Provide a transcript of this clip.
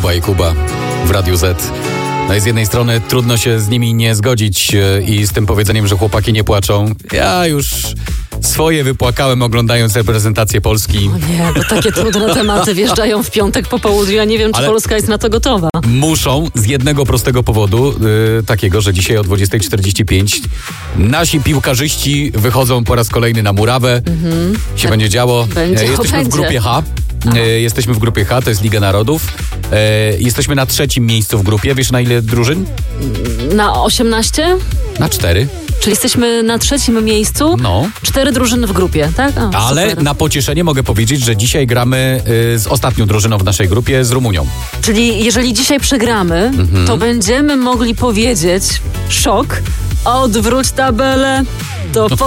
Kuba i Kuba w Radiu Z. No i z jednej strony trudno się z nimi nie zgodzić i z tym powiedzeniem, że chłopaki nie płaczą. Ja już swoje wypłakałem, oglądając reprezentację Polski. O nie, bo takie trudne tematy wjeżdżają w piątek po południu. Ja nie wiem, czy Polska jest na to gotowa. Muszą z jednego prostego powodu, takiego, że dzisiaj o 20:45 nasi piłkarzyści wychodzą po raz kolejny na murawę. Się będzie działo. Jesteśmy w grupie H. Jesteśmy w grupie H, to jest Liga Narodów. Jesteśmy na 3. miejscu w grupie. Wiesz, na ile drużyn? Na 18? Na 4. Czyli jesteśmy na 3. miejscu. No. 4 drużyny w grupie, tak? Ale super. Na pocieszenie mogę powiedzieć, że dzisiaj gramy z ostatnią drużyną w naszej grupie, z Rumunią. Czyli jeżeli dzisiaj przegramy, to będziemy mogli powiedzieć: szok, odwróć tabelę, to